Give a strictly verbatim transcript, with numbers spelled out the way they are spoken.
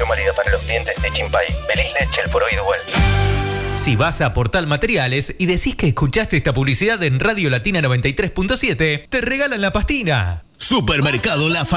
promoción válida para los clientes de Chimpay. Feliz leche el por hoy de vuelta. Si vas a Portal Materiales y decís que escuchaste esta publicidad en Radio Latina noventa y tres punto siete, te regalan la pastina. Supermercado La